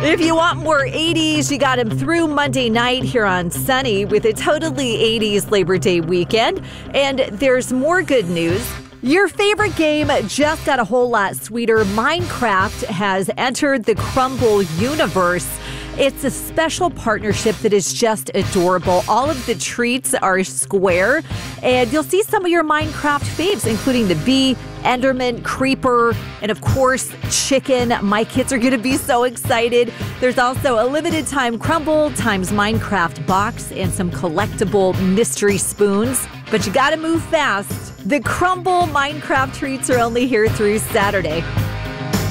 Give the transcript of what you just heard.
If you want more 80s, you got him through Monday night here on Sunny with a totally 80s Labor Day weekend. And there's more good news. Your favorite game just got a whole lot sweeter. Minecraft has entered the Crumbl universe. It's a special partnership that is just adorable. All of the treats are square, and you'll see some of your Minecraft faves, including the bee, Enderman, Creeper, and of course, chicken. My kids are going to be so excited. There's also a limited time Crumbl times Minecraft box and some collectible mystery spoons. But you got to move fast. The Crumbl Minecraft treats are only here through Saturday.